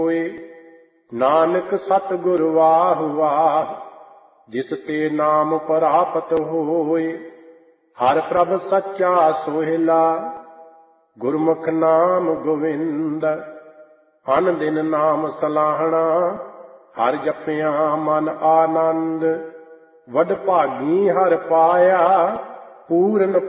ਹੋਏ। ਨਾਨਕ ਸਤਿਗੁਰ ਵਾਹ ਵਾਹ, ਜਿਸ ਤੇ ਨਾਮ ਪ੍ਰਾਪਤ ਹੋਏ। ਹਰ ਪ੍ਰਭ ਸੱਚਾ ਸੋਹਿਲਾ, ਗੁਰਮੁਖ ਨਾਮ ਗੋਵਿੰਦ। ਅਨ ਦਿਨ ਨਾਮ ਸਲਾਹਣਾ, ਹਰ ਜਪਿਆ ਮਨ ਆਨੰਦ। ਵਡ ਭਾਗੀ ਹਰ ਪਾਇਆ, ਪੂਰਨ